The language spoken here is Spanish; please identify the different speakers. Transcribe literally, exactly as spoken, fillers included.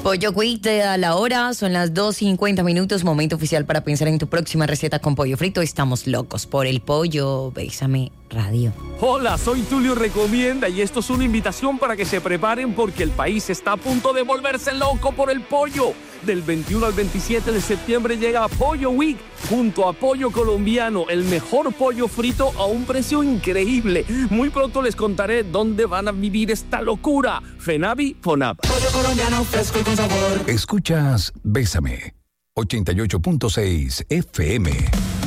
Speaker 1: Pollo Quick te da la hora, son las dos cincuenta minutos, momento oficial para pensar en tu próxima receta con pollo frito. Estamos locos por el pollo. Bésame Radio.
Speaker 2: Hola, soy Tulio Recomienda y esto es una invitación para que se preparen porque el país está a punto de volverse loco por el pollo. Del veintiuno al veintisiete de septiembre llega Pollo Week junto a Pollo Colombiano, el mejor pollo frito a un precio increíble. Muy pronto les contaré dónde van a vivir esta locura. Fenavi, Fonap.
Speaker 3: Pollo colombiano fresco y con sabor.
Speaker 4: Escuchas Bésame, ochenta y ocho punto seis F M.